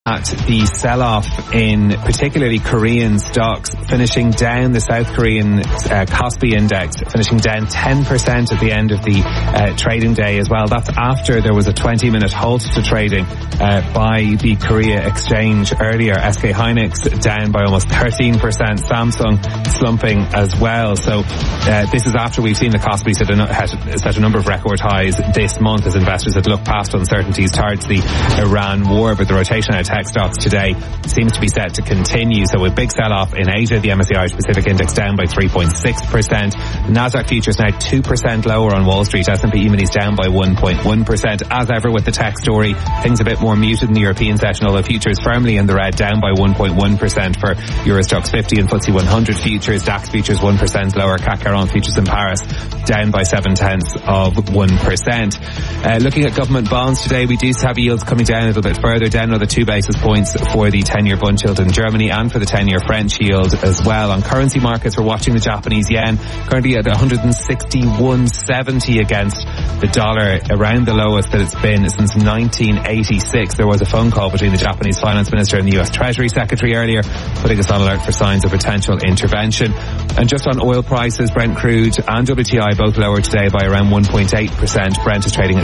at the sell-off in particularly Korean stocks, finishing down. The South Korean Kospi index finishing down 10% at the end of the trading day as well. That's after there was a 20-minute halt to trading by the Korea Exchange earlier. SK Hynix down by almost 13%, Samsung slumping as well. So this is after we've seen the Kospi set a number of record highs this month as investors had looked past uncertainties towards the Iran war. But the rotation out of tech stocks today seems to be set to continue. So with big sell-off in Asia, the MSCI Irish Pacific Index down by 3.6%. NASDAQ futures now 2% lower on Wall Street. S&P E-minis down by 1.1%. As ever with the tech story, things a bit more muted in the European session, although futures firmly in the red, down by 1.1% for Euro Stoxx 50 and FTSE 100 futures. DAX futures 1% lower. CAC 40 futures in Paris down by 0.7%. Looking at government bonds today, we do have yields coming down a little bit further, down another 2 basis points for the 10-year Bund yield in Germany and for the 10-year French yield as well. On currency markets, we're watching the Japanese yen, currently at 161.70 against the dollar, around the lowest that it's been since 1986. There was a phone call between the Japanese finance minister and the US Treasury Secretary earlier, putting us on alert for signs of potential intervention. And just on oil prices, Brent crude and WTI both lower today by around 1.8%. Brent is trading at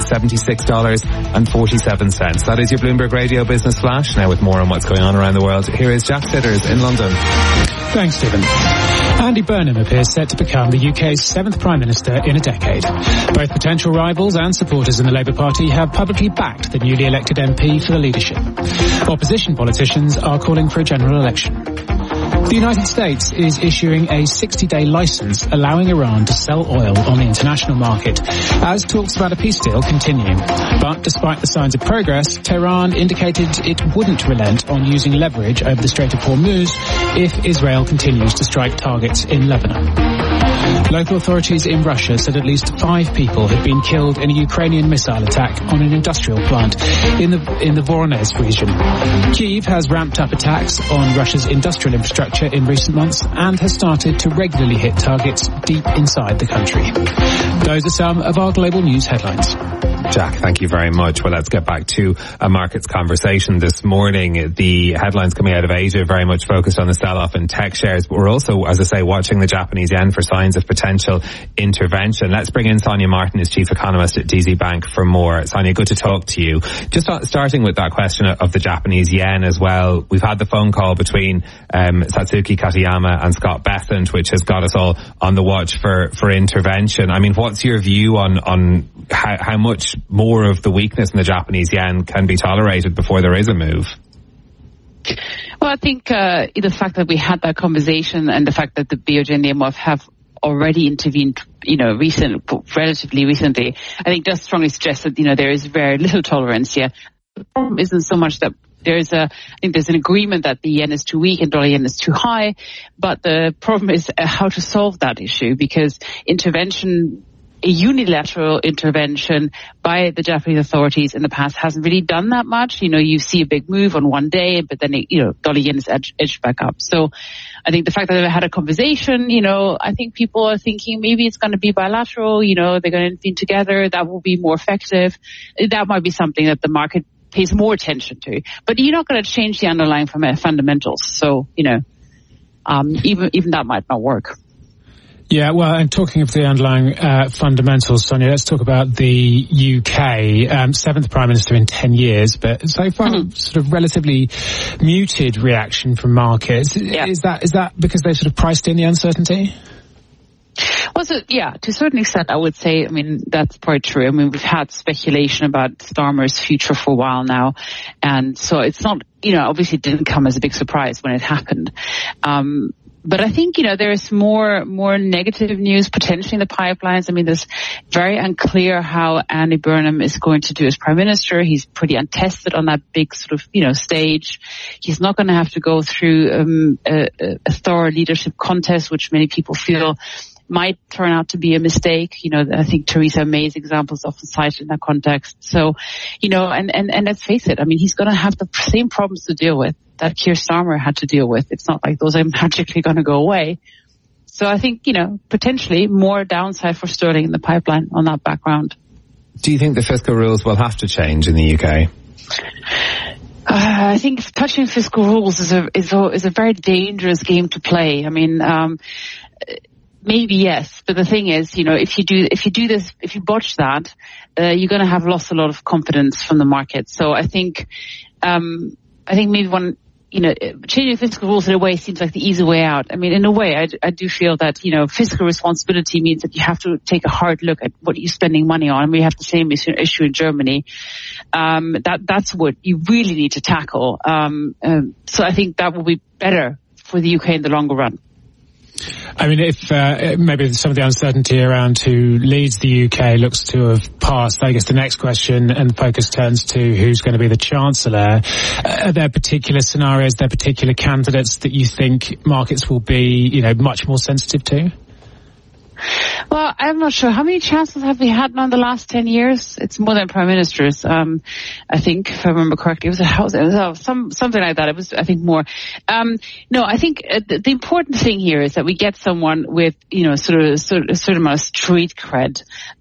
$76.47. That is your Bloomberg Radio Business Flash. Now with more on what's going on around the world, here is Jack Sitters in London. Thanks, Stephen. Andy Burnham appears set to become the UK's 7th Prime Minister in a decade. Both potential rivals and supporters in the Labour Party have publicly backed the newly elected MP for the leadership. Opposition politicians are calling for a general election. The United States is issuing a 60-day license allowing Iran to sell oil on the international market as talks about a peace deal continue. But despite the signs of progress, Tehran indicated it wouldn't relent on using leverage over the Strait of Hormuz if Israel continues to strike targets in Lebanon. Local authorities in Russia said at least 5 people had been killed in a Ukrainian missile attack on an industrial plant in the Voronezh region. Kyiv has ramped up attacks on Russia's industrial infrastructure in recent months and has started to regularly hit targets deep inside the country. Those are some of our global news headlines. Jack, thank you very much. Well, let's get back to a markets conversation this morning. The headlines coming out of Asia very much focused on the sell-off in tech shares, but we're also, as I say, watching the Japanese yen for signs of potential intervention. Let's bring in Sonia Martin, who's Chief Economist at DZ Bank, for more. Sonia, good to talk to you. Just starting with that question of the Japanese yen as well, we've had the phone call between Satsuki Katayama and Scott Bessent, which has got us all on the watch for intervention. I mean, what's your view on how much more of the weakness in the Japanese yen can be tolerated before there is a move? Well, I think the fact that we had that conversation and the fact that the BOJ and the IMF have already intervened, relatively recently, I think does strongly suggest that, there is very little tolerance here. The problem isn't so much that I think there's an agreement that the yen is too weak and dollar yen is too high, but the problem is how to solve that issue, because a unilateral intervention by the Japanese authorities in the past hasn't really done that much. You see a big move on one day, but then, dollar yen is edged back up. So I think the fact that they've had a conversation, I think people are thinking maybe it's going to be bilateral, they're going to intervene together. That will be more effective. That might be something that the market pays more attention to. But you're not going to change the underlying fundamentals. So, even that might not work. Yeah, well, and talking of the underlying fundamentals, Sonia, let's talk about the UK, 7th Prime Minister in 10 years, but so far sort of relatively muted reaction from markets. Yeah. Is that because they sort of priced in the uncertainty? Well, to a certain extent, I would say, that's probably true. We've had speculation about Starmer's future for a while now, and so it's not, obviously it didn't come as a big surprise when it happened. But I think, there is more negative news potentially in the pipelines. There's very unclear how Andy Burnham is going to do as Prime Minister. He's pretty untested on that big sort of, stage. He's not going to have to go through a thorough leadership contest, which many people feel might turn out to be a mistake. I think Theresa May's example is often cited in that context. So, and let's face it, he's going to have the same problems to deal with that Keir Starmer had to deal with. It's not like those are magically going to go away. So I think, potentially more downside for sterling in the pipeline on that background. Do you think the fiscal rules will have to change in the UK? I think touching fiscal rules is a very dangerous game to play. I mean, maybe yes, but the thing is, if you botch that, you're going to have lost a lot of confidence from the market. So I think maybe changing fiscal rules in a way seems like the easy way out. I mean, in a way, I do feel that, fiscal responsibility means that you have to take a hard look at what you're spending money on. And we have the same issue in Germany. That's what you really need to tackle. So I think that will be better for the UK in the longer run. I mean, if maybe some of the uncertainty around who leads the UK looks to have passed, I guess the next question and the focus turns to who's going to be the Chancellor. Are there particular scenarios, there particular candidates that you think markets will be, much more sensitive to? Well, I'm not sure. How many chancellors have we had now in the last 10 years? It's more than prime ministers. I think, if I remember correctly, it was something like that. It was, I think, more. No, I think the important thing here is that we get someone with, sort of amount of street cred.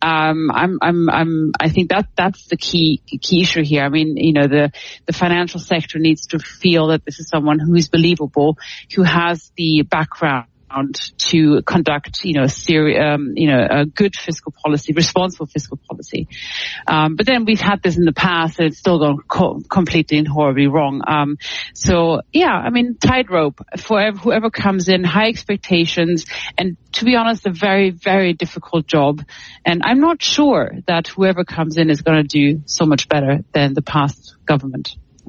I think that's the key issue here. I mean, the financial sector needs to feel that this is someone who is believable, who has the background to conduct, a good fiscal policy, responsible fiscal policy. But then we've had this in the past and it's still gone completely and horribly wrong. So yeah, I mean, tightrope for whoever comes in, high expectations, and to be honest, a very, very difficult job. And I'm not sure that whoever comes in is going to do so much better than the past government.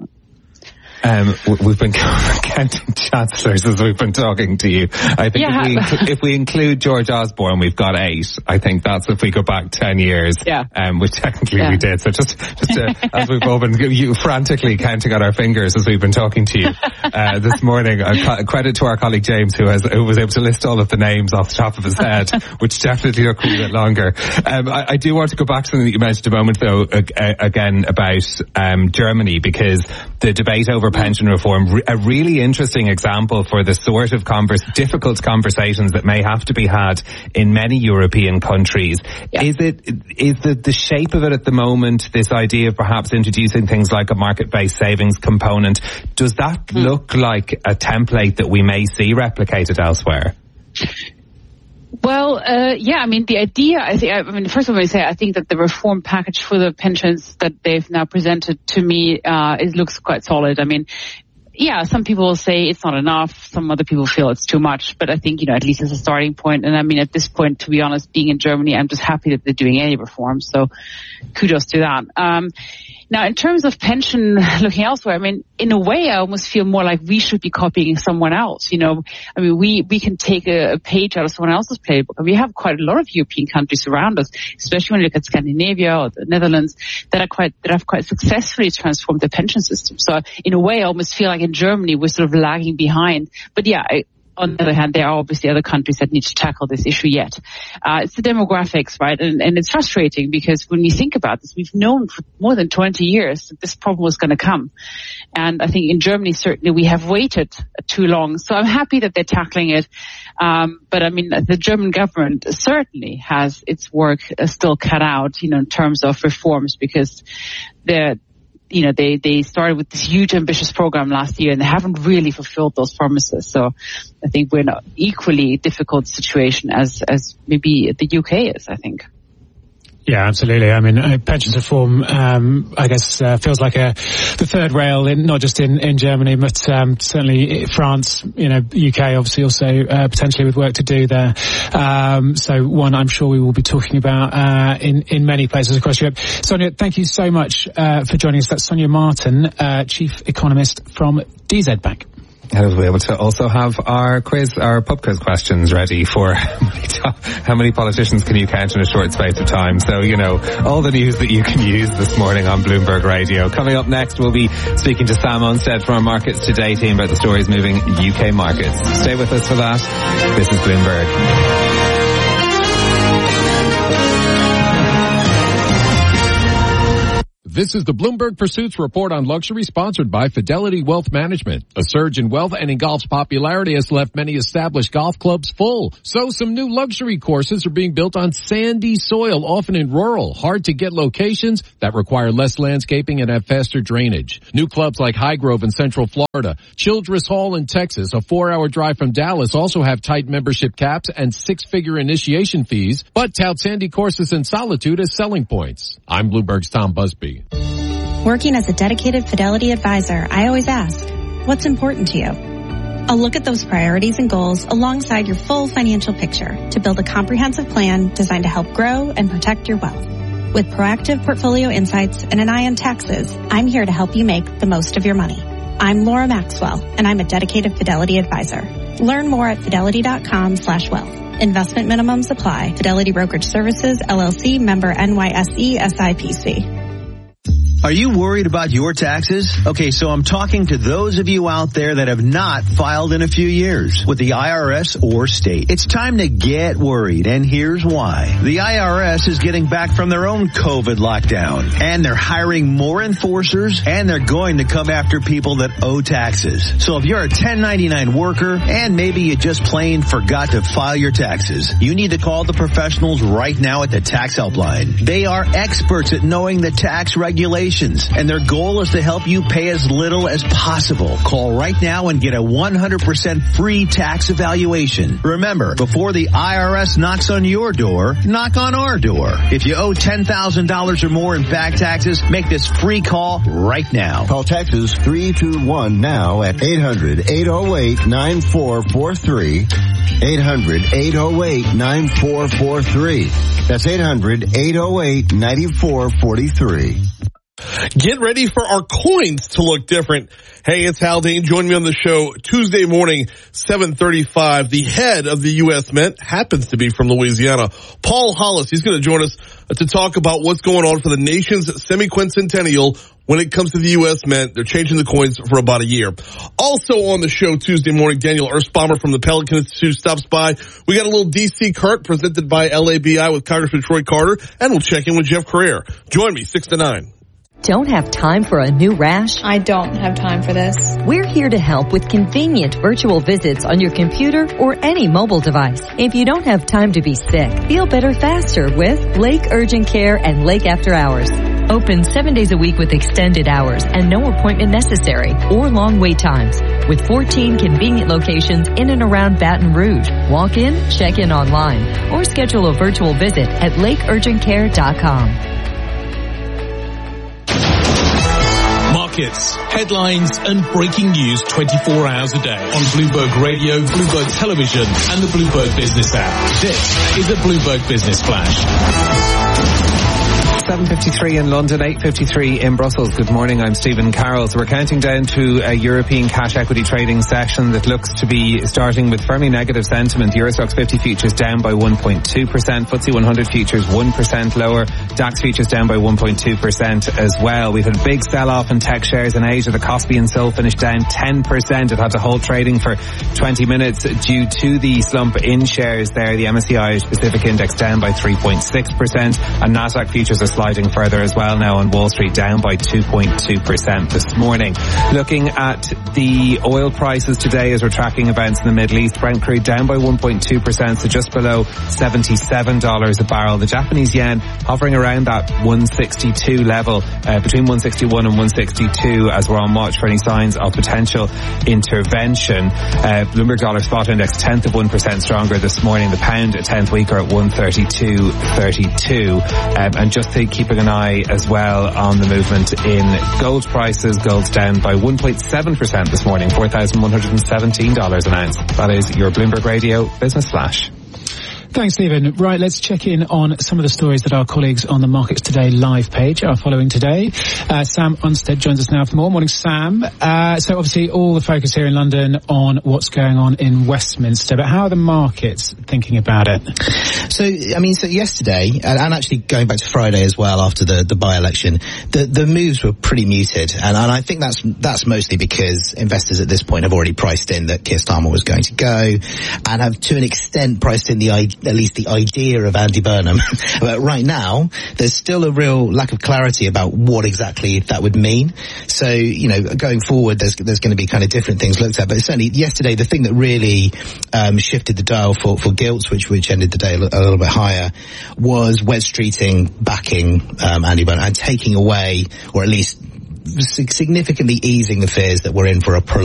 We've been counting chancellors as we've been talking to you. I think if we include George Osborne, we've got 8. I think that's if we go back 10 years, which technically we did. So just as we've all been frantically counting on our fingers as we've been talking to you this morning. Credit to our colleague James who was able to list all of the names off the top of his head, which definitely took a bit longer. I do want to go back to something that you mentioned a moment ago again about Germany, because the debate over pension reform, a really interesting example for the sort of difficult conversations that may have to be had in many European countries. Yeah. Is the shape of it at the moment, this idea of perhaps introducing things like a market-based savings component, does that look like a template that we may see replicated elsewhere? Well, I mean, the idea, first of all, I think that the reform package for the pensions that they've now presented to me, it looks quite solid. I mean, some people will say it's not enough. Some other people feel it's too much. But I think, at least as a starting point. And I mean, at this point, to be honest, being in Germany, I'm just happy that they're doing any reforms. So kudos to that. Now, in terms of pension looking elsewhere, I mean, in a way, I almost feel more like we should be copying someone else. I mean, we can take a page out of someone else's playbook. We have quite a lot of European countries around us, especially when you look at Scandinavia or the Netherlands, that have quite successfully transformed their pension system. So in a way, I almost feel like in Germany, we're sort of lagging behind. But on the other hand, there are obviously other countries that need to tackle this issue yet. It's the demographics, right? And it's frustrating because when we think about this, we've known for more than 20 years that this problem was going to come. And I think in Germany, certainly we have waited too long. So I'm happy that they're tackling it. But I mean, the German government certainly has its work still cut out, in terms of reforms, because they started with this huge ambitious program last year and they haven't really fulfilled those promises. So I think we're in an equally difficult situation as maybe the UK is, I think. Yeah, absolutely. I mean, pensions reform, I guess, feels like the third rail not just in Germany, but certainly France, UK obviously also potentially with work to do there. So one I'm sure we will be talking about in many places across Europe. Sonia, thank you so much for joining us. That's Sonia Martin, Chief Economist from DZ Bank. And we'll be able to also have our pub quiz questions ready for how many politicians can you count in a short space of time. So, all the news that you can use this morning on Bloomberg Radio. Coming up next, we'll be speaking to Sam Onstead from our Markets Today team about the stories moving UK markets. Stay with us for that. This is Bloomberg. This is the Bloomberg Pursuits Report on Luxury, sponsored by Fidelity Wealth Management. A surge in wealth and in golf's popularity has left many established golf clubs full. So some new luxury courses are being built on sandy soil, often in rural, hard-to-get locations that require less landscaping and have faster drainage. New clubs like Highgrove in Central Florida, Childress Hall in Texas, a 4-hour drive from Dallas, also have tight membership caps and 6-figure initiation fees, but tout sandy courses in Solitude as selling points. I'm Bloomberg's Tom Busby. Working as a dedicated Fidelity advisor, I always ask, what's important to you? I'll look at those priorities and goals alongside your full financial picture to build a comprehensive plan designed to help grow and protect your wealth. With proactive portfolio insights and an eye on taxes, I'm here to help you make the most of your money. I'm Laura Maxwell, and I'm a dedicated Fidelity advisor. Learn more at fidelity.com/wealth. Investment minimums apply. Fidelity Brokerage Services, LLC, member NYSE SIPC. Are you worried about your taxes? Okay, so I'm talking to those of you out there that have not filed in a few years with the IRS or state. It's time to get worried, and here's why. The IRS is getting back from their own COVID lockdown, and they're hiring more enforcers, and they're going to come after people that owe taxes. So if you're a 1099 worker, and maybe you just plain forgot to file your taxes, you need to call the professionals right now at the Tax Helpline. They are experts at knowing the tax regulations, and their goal is to help you pay as little as possible. Call right now and get a 100% free tax evaluation. Remember, before the IRS knocks on your door, knock on our door. If you owe $10,000 or more in back taxes, make this free call right now. Call Texas 321 now at 800-808-9443. 800-808-9443. That's 800-808-9443. Get ready for our coins to look different. Hey, it's Haldane. Join me on the show Tuesday morning, 7:35. The head of the U.S. Mint happens to be from Louisiana, Paul Hollis. He's going to join us to talk about what's going on for the nation's semi-quincentennial when it comes to the U.S. Mint. They're changing the coins for about a year. Also on the show Tuesday morning, Daniel Erspamer from the Pelican Institute stops by. We got a little D.C. Cart presented by LABI with Congressman Troy Carter, and we'll check in with Jeff Carrere. Join me, 6 to 9. Don't have time for a new rash? I don't have time for this. We're here to help with convenient virtual visits on your computer or any mobile device. If you don't have time to be sick, feel better faster with Lake Urgent Care and Lake After Hours. Open 7 days a week with extended hours and no appointment necessary or long wait times. With 14 convenient locations in and around Baton Rouge. Walk in, check in online, or schedule a virtual visit at lakeurgentcare.com. Markets, headlines and breaking news 24 hours a day on Bloomberg Radio, Bloomberg Television and the Bloomberg Business app. This is a Bloomberg Business Flash. 7:53 in London, 8:53 in Brussels. Good morning, I'm Stephen Carroll. So we're counting down to a European cash equity trading session that looks to be starting with firmly negative sentiment. Euro Stoxx 50 futures down by 1.2%, FTSE 100 futures 1% lower, DAX futures down by 1.2% as well. We've had a big sell-off in tech shares in Asia. The Kospi and Seoul finished down 10%. It had to hold trading for 20 minutes due to the slump in shares there. The MSCI Pacific Index down by 3.6%, and Nasdaq futures are sliding further as well now on Wall Street, down by 2.2% this morning. Looking at the oil prices today as we're tracking events in the Middle East, Brent crude down by 1.2%, so just below $77 a barrel. The Japanese yen hovering around that 162 level, between 161 and 162, as we're on watch for any signs of potential intervention. Bloomberg Dollar Spot Index 1% stronger this morning. The pound a 10th weaker at 132.32. And just keeping an eye as well on the movement in gold prices. Gold's down by 1.7% this morning, $4,117 an ounce. That is your Bloomberg Radio Business Flash. Thanks, Stephen. Right, let's check in on some of the stories that our colleagues on the Markets Today live page are following today. Sam Unstead joins us now for more. Morning, Sam. So obviously all the focus here in London on what's going on in Westminster, but how are the markets thinking about it? So yesterday, and actually going back to Friday as well after the by-election, the moves were pretty muted, and I think that's mostly because investors at this point have already priced in that Keir Starmer was going to go, and have to an extent priced in the at least the idea of Andy Burnham. But right now, there's still a real lack of clarity about what exactly that would mean. So, going forward, there's going to be kind of different things looked at. But certainly yesterday, the thing that really shifted the dial for gilts, which ended the day a little bit higher, was Wes Streeting backing Andy Burnham and taking away, or at least significantly easing the fears that we're in for a